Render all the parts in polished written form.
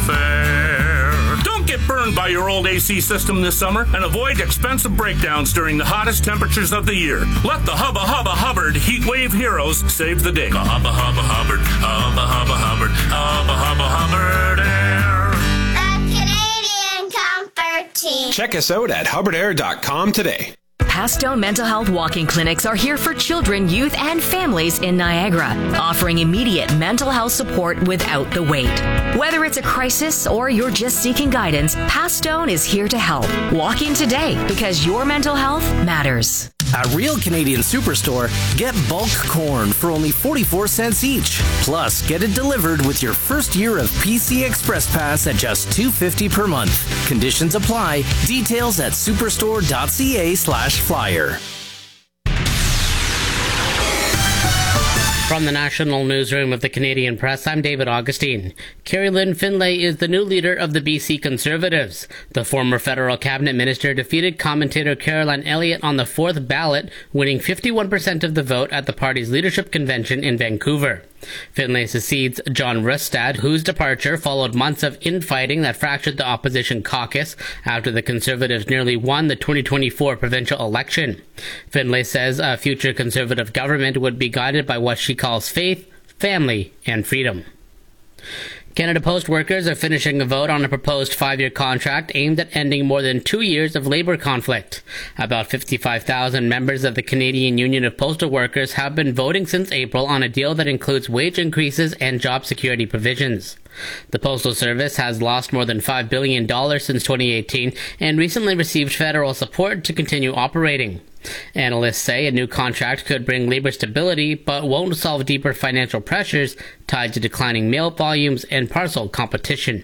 fair. Don't get burned by your old AC system this summer and avoid expensive breakdowns during the hottest temperatures of the year. Let the Hubba Hubba Hubbard Heat Wave Heroes save the day. Hubba Hubba Hubbard, Hubba Hubba Hubbard, Hubba Hubba Hubbard Air. The Canadian Comfort Team. Check us out at hubbardair.com today. Pastone Mental Health Walking Clinics are here for children, youth, and families in Niagara, offering immediate mental health support without the wait. Whether it's a crisis or you're just seeking guidance, Pastone is here to help. Walk in today because your mental health matters. At Real Canadian Superstore, get bulk corn for only 44 cents each. Plus, get it delivered with your first year of PC Express Pass at just $2.50 per month. Conditions apply. Details at superstore.ca/flyer. From the National Newsroom of the Canadian Press, I'm David Augustine. Kerry-Lynne Finlay is the new leader of the BC Conservatives. The former federal cabinet minister defeated commentator Caroline Elliott on the fourth ballot, winning 51% of the vote at the party's leadership convention in Vancouver. Finlay succeeds John Rustad, whose departure followed months of infighting that fractured the opposition caucus after the Conservatives nearly won the 2024 provincial election. Finlay says a future Conservative government would be guided by what she calls faith, family, and freedom. Canada Post workers are finishing a vote on a proposed 5-year contract aimed at ending more than 2 years of labour conflict. About 55,000 members of the Canadian Union of Postal Workers have been voting since April on a deal that includes wage increases and job security provisions. The Postal Service has lost more than $5 billion since 2018 and recently received federal support to continue operating. Analysts say a new contract could bring labor stability but won't solve deeper financial pressures tied to declining mail volumes and parcel competition.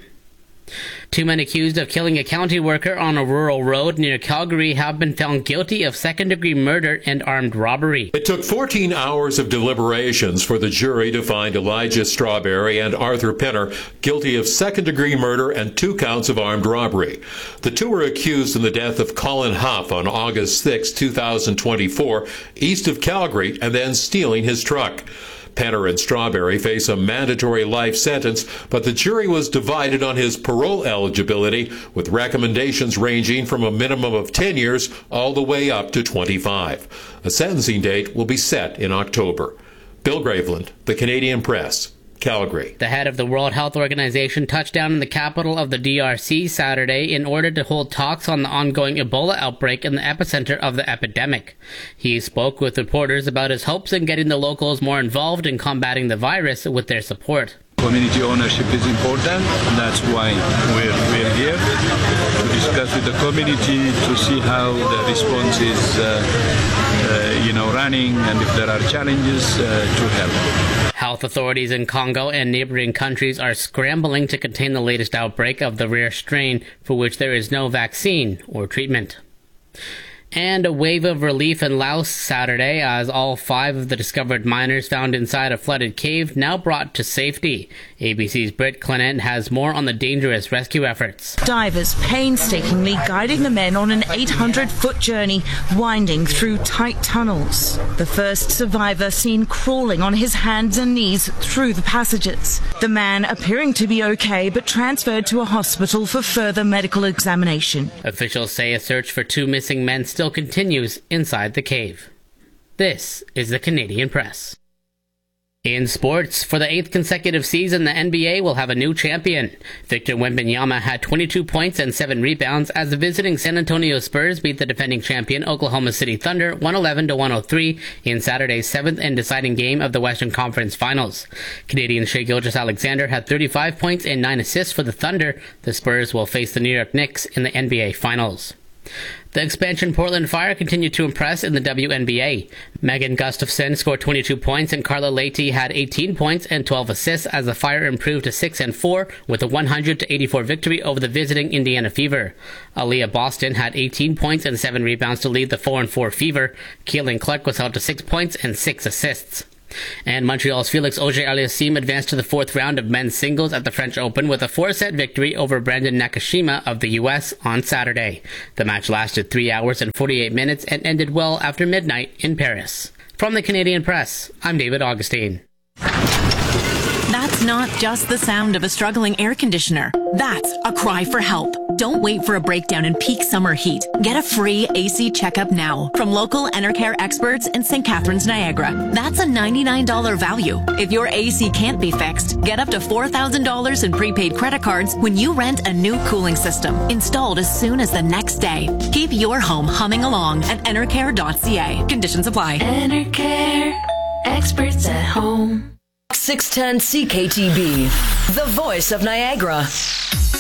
2 men accused of killing a county worker on a rural road near Calgary have been found guilty of second-degree murder and armed robbery. It took 14 hours of deliberations for the jury to find Elijah Strawberry and Arthur Penner guilty of second-degree murder and 2 counts of armed robbery. The two were accused in the death of Colin Huff on August 6, 2024, east of Calgary, and then stealing his truck. Penner and Strawberry face a mandatory life sentence, but the jury was divided on his parole eligibility, with recommendations ranging from a minimum of 10 years all the way up to 25. A sentencing date will be set in October. Bill Graveland, The Canadian Press, Calgary. The head of the World Health Organization touched down in the capital of the DRC Saturday in order to hold talks on the ongoing Ebola outbreak in the epicenter of the epidemic. He spoke with reporters about his hopes in getting the locals more involved in combating the virus with their support. Community ownership is important. That's why we're here to discuss with the community to see how the response is running, and if there are challenges, to help. Health authorities in Congo and neighboring countries are scrambling to contain the latest outbreak of the rare strain for which there is no vaccine or treatment. And a wave of relief in Laos Saturday as all 5 of the discovered miners found inside a flooded cave now brought to safety. ABC's Britt Clement has more on the dangerous rescue efforts. Divers painstakingly guiding the men on an 800-foot journey winding through tight tunnels. The first survivor seen crawling on his hands and knees through the passages. The man appearing to be okay but transferred to a hospital for further medical examination. Officials say a search for 2 missing men still continues inside the cave. This is the Canadian Press. In sports, for the 8th consecutive season, the NBA will have a new champion. Victor Wembanyama had 22 points and 7 rebounds as the visiting San Antonio Spurs beat the defending champion Oklahoma City Thunder 111-103 in Saturday's 7th and deciding game of the Western Conference Finals. Canadian Shai Gilgeous-Alexander had 35 points and 9 assists for the Thunder. The Spurs will face the New York Knicks in the NBA Finals. The expansion Portland Fire continued to impress in the WNBA. Megan Gustafson scored 22 points and Carla Leite had 18 points and 12 assists as the Fire improved to 6-4 with a 100-84 victory over the visiting Indiana Fever. Aaliyah Boston had 18 points and 7 rebounds to lead the 4-4 Fever. Keelan Clark was held to 6 points and 6 assists. And Montreal's Felix Auger-Aliassime advanced to the 4th round of men's singles at the French Open with a 4-set victory over Brandon Nakashima of the U.S. on Saturday. The match lasted 3 hours and 48 minutes and ended well after midnight in Paris. From the Canadian Press, I'm David Augustine. That's That's not just the sound of a struggling air conditioner. That's a cry for help. Don't wait for a breakdown in peak summer heat. Get a free AC checkup now from local Enercare experts in St. Catharines, Niagara. That's a $99 value. If your AC can't be fixed, get up to $4,000 in prepaid credit cards when you rent a new cooling system installed as soon as the next day. Keep your home humming along at enercare.ca. Conditions apply. Enercare, experts at home. 610 CKTB, the voice of Niagara.